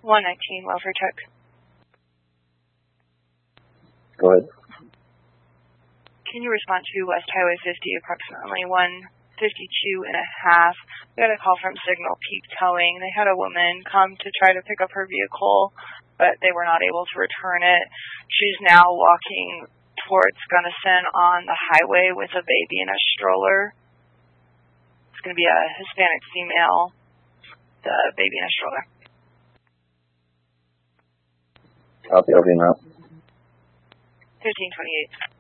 119, welfare check. Go ahead. Can you respond to West Highway 50, approximately 1:52 and a half? We got a call from Signal Peak Towing. They had a woman come to try to pick up her vehicle, but they were not able to return it. She's now walking towards Gunnison on the highway with a baby in a stroller. It's going to be a Hispanic female, the baby in a stroller. Copy, I'll be now. 1528.